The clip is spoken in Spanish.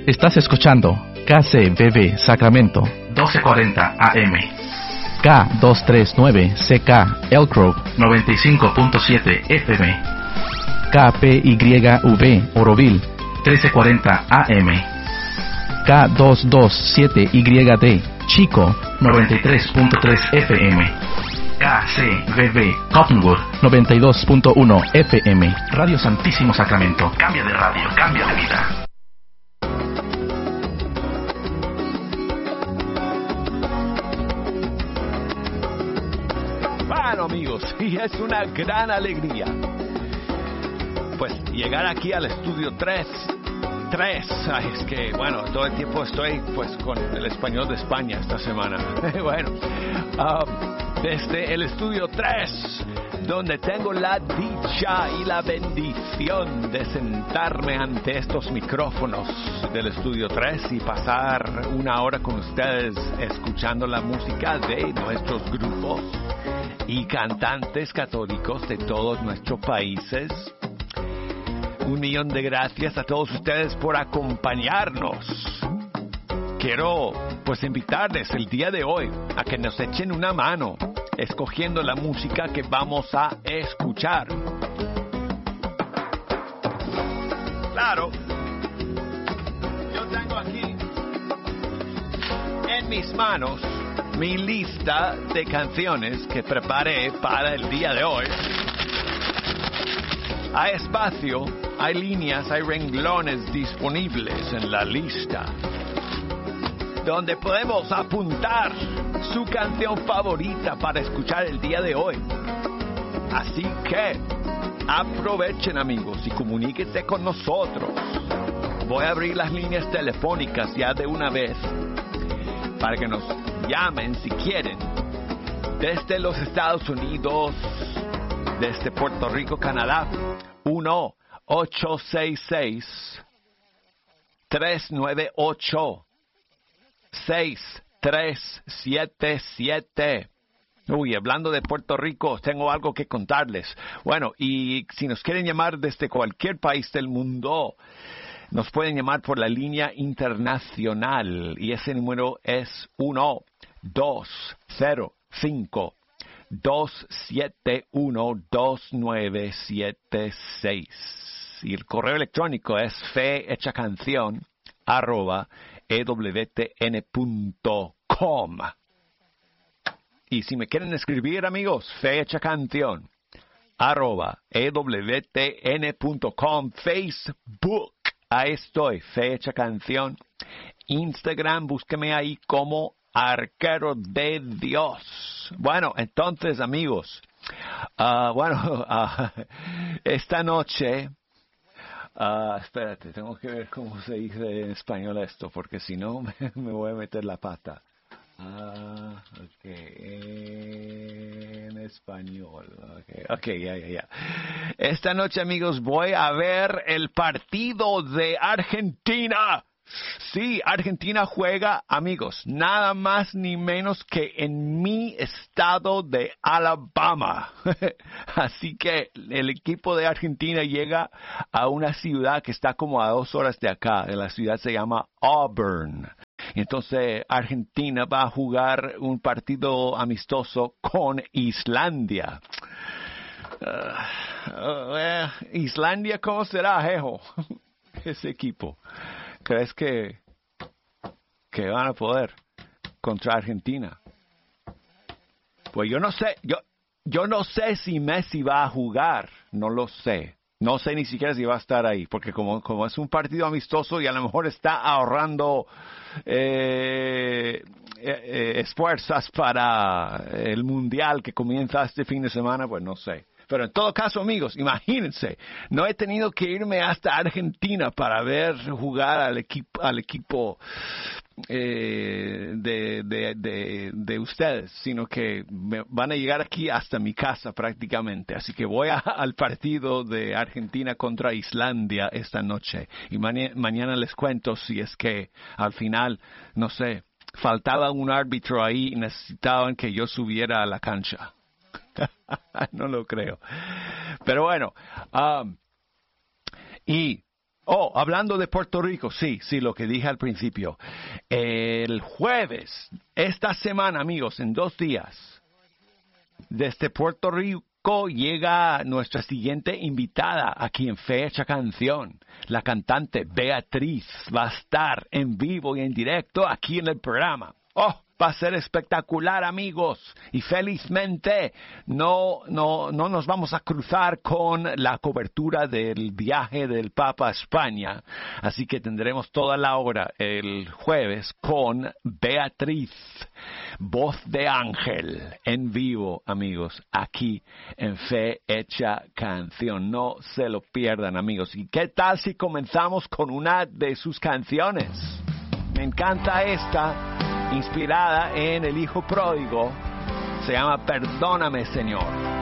Estás escuchando KCBB Sacramento 1240 AM, K239CK Elk Grove 95.7 FM, KPYV Oroville 1340 AM, K227YD Chico 93.3 FM, KCBB Cottonwood 92.1 FM. Radio Santísimo Sacramento. Cambia de radio, cambia de vida. Bueno, amigos, y es una gran alegría pues llegar aquí al estudio 3. Ay, es que, bueno, todo el tiempo estoy pues con el español de España esta semana. Bueno, desde el estudio 3, donde tengo la dicha y la bendición de sentarme ante estos micrófonos del estudio 3 y pasar una hora con ustedes escuchando la música de nuestros grupos y cantantes católicos de todos nuestros países. 1,000,000 de gracias a todos ustedes por acompañarnos. Quiero pues invitarles el día de hoy a que nos echen una mano escogiendo la música que vamos a escuchar. Claro, yo tengo aquí en mis manos mi lista de canciones que preparé para el día de hoy. Hay espacio, hay líneas, hay renglones disponibles en la lista donde podemos apuntar su canción favorita para escuchar el día de hoy. Así que aprovechen, amigos, y comuníquense con nosotros. Voy a abrir las líneas telefónicas ya de una vez para que nos llamen si quieren desde los Estados Unidos, desde Puerto Rico, Canadá. 1-866-398-6377. Uy, hablando de Puerto Rico, tengo algo que contarles. Bueno, y si nos quieren llamar desde cualquier país del mundo, nos pueden llamar por la línea internacional. Y ese número es 1-270-5-271-2976. Y el correo electrónico es fehechacanción@ewtn.com. Y si me quieren escribir, amigos, fehechacanción@ewtn.com. Facebook, ahí estoy, Fehecha Canción. Instagram, búsqueme ahí como Arquero de Dios. Bueno, entonces, amigos, esta noche, espérate, tengo que ver cómo se dice en español esto, porque si no me voy a meter la pata. Ok, en español. Ok, ya. Esta noche, amigos, voy a ver el partido de Argentina. Sí, Argentina juega, amigos, nada más ni menos que en mi estado de Alabama. Así que el equipo de Argentina llega a una ciudad que está como a 2 horas de acá. La ciudad se llama Auburn. Entonces Argentina va a jugar un partido amistoso con Islandia. Islandia, ¿cómo será, jejo? Ese equipo. ¿Crees que van a poder contra Argentina? Pues yo no sé, yo no sé si Messi va a jugar, no lo sé. No sé ni siquiera si va a estar ahí, porque como es un partido amistoso y a lo mejor está ahorrando esfuerzos para el Mundial que comienza este fin de semana, pues no sé. Pero en todo caso, amigos, imagínense, no he tenido que irme hasta Argentina para ver jugar al equipo de ustedes, sino que van a llegar aquí hasta mi casa prácticamente. Así que voy al partido de Argentina contra Islandia esta noche. Y mañana les cuento si es que al final, no sé, faltaba un árbitro ahí y necesitaban que yo subiera a la cancha. No lo creo. Pero bueno, y Oh, hablando de Puerto Rico, sí, lo que dije al principio. El jueves, esta semana, amigos, en 2 días, desde Puerto Rico llega nuestra siguiente invitada aquí en Fecha Canción. La cantante Beatriz va a estar en vivo y en directo aquí en el programa. Oh, va a ser espectacular, amigos. Y felizmente no nos vamos a cruzar con la cobertura del viaje del Papa a España. Así que tendremos toda la hora el jueves con Beatriz, voz de ángel, en vivo, amigos, aquí en Fe Hecha Canción. No se lo pierdan, amigos. ¿Y qué tal si comenzamos con una de sus canciones? Me encanta esta, inspirada en El Hijo Pródigo. Se llama Perdóname, Señor.